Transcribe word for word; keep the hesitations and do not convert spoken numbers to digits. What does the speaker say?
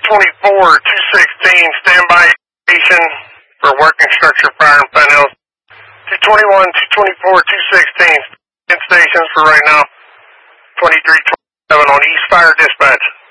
twenty-four, two sixteen, standby station for working structure fire in Pine Hills. two twenty-one, two twenty-four, two sixteen, in stations for right now. twenty-three twenty-seven on East Fire Dispatch.